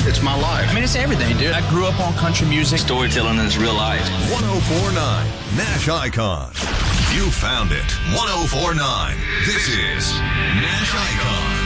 It's my life. I mean, it's everything, dude. I grew up on country music. Storytelling is real life. 104.9 Nash Icon. You found it. 104.9. This is Nash Icon.